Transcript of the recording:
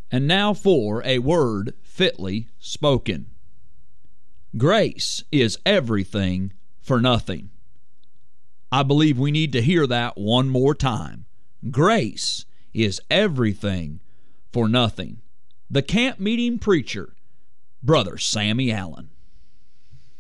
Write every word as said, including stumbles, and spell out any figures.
And now for a word fitly spoken. Grace is everything for nothing. I believe we need to hear that one more time. Grace is everything for nothing. The Camp Meeting Preacher, Brother Sammy Allen.